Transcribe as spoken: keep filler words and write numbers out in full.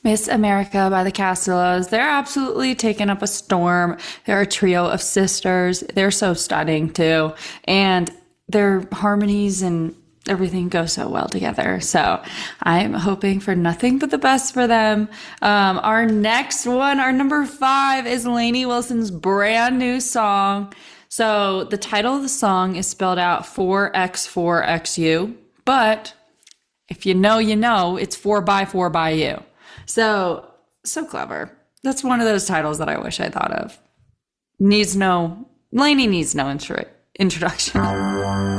Miss America by the Castellas. They're absolutely taking up a storm. They're a trio of sisters. They're so stunning too. And their harmonies and everything goes so well together. So I'm hoping for nothing but the best for them. Um, our next one, our number five, is Lainey Wilson's brand new song. So the title of the song is spelled out four X four X U, but if you know, you know, it's four by four by you. So, so clever. That's one of those titles that I wish I thought of. Needs no, Lainey needs no intro, introduction.